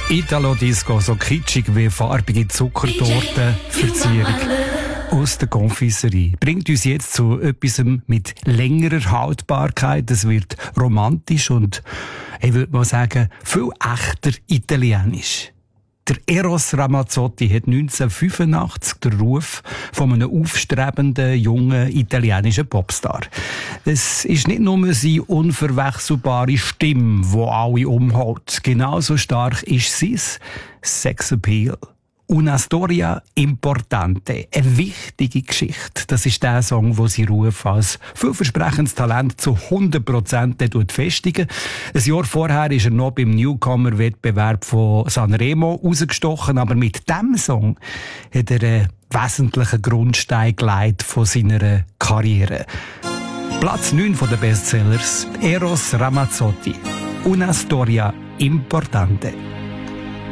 Italo-Disco, so kitschig wie farbige Zuckertortenverzierung aus der Konfiserie. Bringt uns jetzt zu etwas mit längerer Haltbarkeit. Es wird romantisch und, ich würde mal sagen, viel echter italienisch. Der Eros Ramazzotti hat 1985 den Ruf von einem aufstrebenden, jungen italienischen Popstar. Es ist nicht nur seine unverwechselbare Stimme, die alle umhaut. Genauso stark ist sein Sexappeal. Una storia importante. Eine wichtige Geschichte. Das ist der Song, der seinen Ruf als vielversprechendes Talent zu 100% festigen. Ein Jahr vorher ist er noch beim Newcomer-Wettbewerb von Sanremo rausgestochen, aber mit diesem Song hat er einen wesentlichen Grundstein gelegt von seiner Karriere. Platz 9 der Bestsellers, Eros Ramazzotti. Una storia importante.